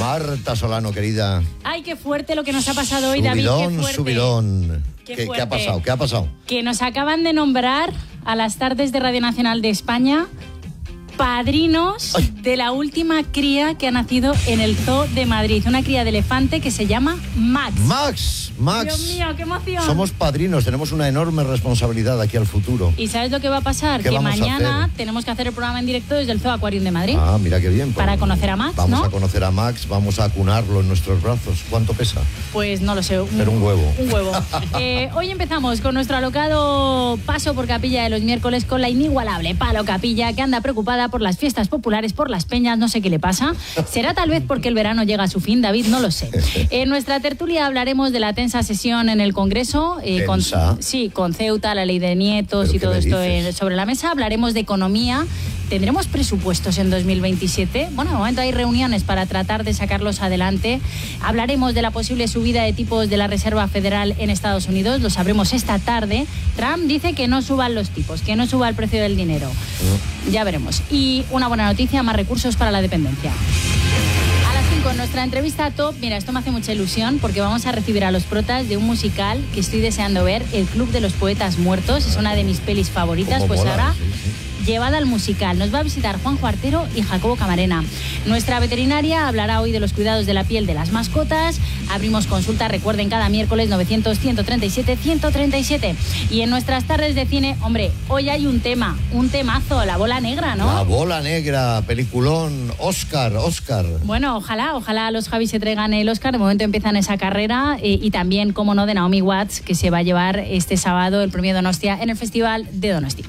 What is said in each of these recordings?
Marta Solano, querida. Ay, qué fuerte lo que nos ha pasado hoy, subidón, David. Qué fuerte. Subidón. Qué ¿Qué ha pasado? ¿Qué ha pasado? Que nos acaban de nombrar a las tardes de Radio Nacional de España padrinos de la última cría que ha nacido en el Zoo de Madrid. Una cría de elefante que se llama Max. Max. Dios mío, qué emoción. Somos padrinos, tenemos una enorme responsabilidad aquí al futuro. ¿Y sabes lo que va a pasar? Que mañana tenemos que hacer el programa en directo desde el Zoo Aquarium de Madrid. Ah, mira qué bien. Para conocer a Max, Vamos ¿no? a conocer a Max, vamos a acunarlo en nuestros brazos. ¿Cuánto pesa? Pues no lo sé. Pero un huevo. Un huevo. Hoy empezamos con nuestro alocado paso por Capilla de los miércoles con la inigualable Palo Capilla, que anda preocupada por las fiestas populares, por las peñas, no sé qué le pasa. ¿Será tal vez porque el verano llega a su fin, David? No lo sé. En nuestra tertulia hablaremos de la tensa sesión en el Congreso. Con Ceuta, la ley de nietos y todo esto sobre la mesa. Hablaremos de economía. ¿Tendremos presupuestos en 2027? Bueno, de momento hay reuniones para tratar de sacarlos adelante. Hablaremos de la posible subida de tipos de la Reserva Federal en Estados Unidos. Lo sabremos esta tarde. Trump dice que no suban los tipos, que no suba el precio del dinero. Ya veremos. Y una buena noticia, más recursos para la dependencia. A las 5, nuestra entrevista top. Mira, esto me hace mucha ilusión porque vamos a recibir a los protas de un musical que estoy deseando ver, El Club de los Poetas Muertos. Es una de mis pelis favoritas. Pues mola, ahora... llevada al musical. Nos va a visitar Juanjo Artero y Jacobo Camarena. Nuestra veterinaria hablará hoy de los cuidados de la piel de las mascotas. Abrimos consulta, recuerden, cada miércoles 900-137-137. Y en nuestras tardes de cine, hombre, hoy hay un temazo, La Bola Negra, ¿no? La Bola Negra, peliculón, Oscar. Bueno, ojalá los Javis se traigan el Oscar. De momento empiezan esa carrera y también, como no, de Naomi Watts, que se va a llevar este sábado el premio Donostia en el Festival de Donosti.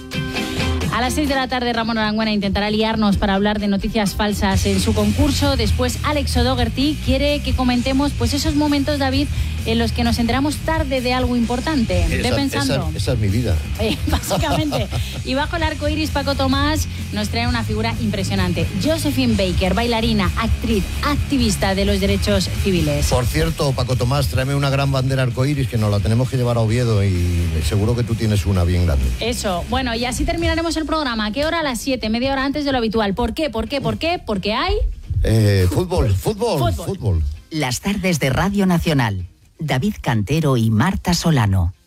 A las 6 de la tarde, Ramón Arangüena intentará liarnos para hablar de noticias falsas en su concurso. Después, Alex O'Doherty quiere que comentemos pues esos momentos, David, en los que nos enteramos tarde de algo importante. Ve pensando. Esa es mi vida. Básicamente. Y bajo el arco iris, Paco Tomás nos trae una figura impresionante. Josephine Baker, bailarina, actriz, activista de los derechos civiles. Por cierto, Paco Tomás, tráeme una gran bandera arcoíris que nos la tenemos que llevar a Oviedo y seguro que tú tienes una bien grande. Eso. Bueno, y así terminaremos el programa. ¿A qué hora? A las 7, media hora antes de lo habitual. ¿Por qué? Porque hay... Fútbol. Las tardes de Radio Nacional. David Cantero y Marta Solano.